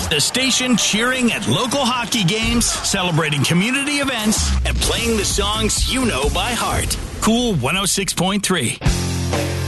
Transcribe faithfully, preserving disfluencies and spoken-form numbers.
The station cheering at local hockey games, celebrating community events, and playing the songs you know by heart. Cool one oh six point three.